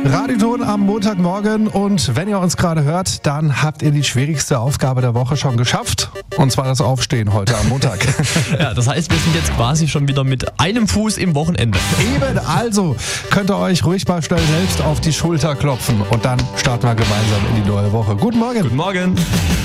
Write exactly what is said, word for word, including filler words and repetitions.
Radioton am Montagmorgen, und wenn ihr uns gerade hört, dann habt ihr die schwierigste Aufgabe der Woche schon geschafft, und zwar das Aufstehen heute am Montag. Ja, das heißt, wir sind jetzt quasi schon wieder mit einem Fuß im Wochenende. Eben, also könnt ihr euch ruhig mal schnell selbst auf die Schulter klopfen und dann starten wir gemeinsam in die neue Woche. Guten Morgen. Guten Morgen.